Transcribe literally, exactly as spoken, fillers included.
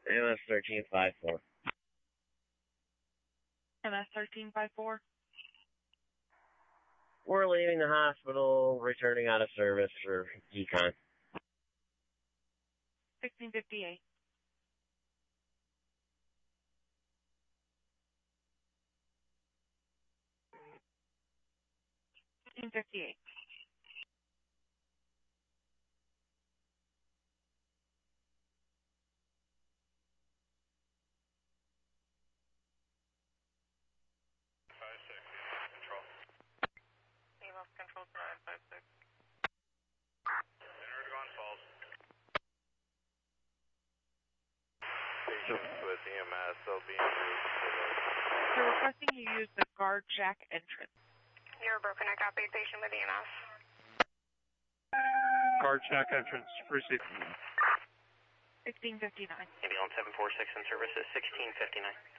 M S thirteen five four. M S thirteen five four. We're leaving the hospital, returning out of service for decon. sixteen fifty-eight. sixteen fifty-eight. five six, control. E M S control for nine five six. Inward Gone Falls. Patients with E M S, they'll be en route to the... They're requesting you use the guard jack entrance. You're a broken neck outbreak patient with E M S. Guard shack entrance, proceed. sixteen fifty-nine. Ambulance seven four six in service is sixteen fifty-nine.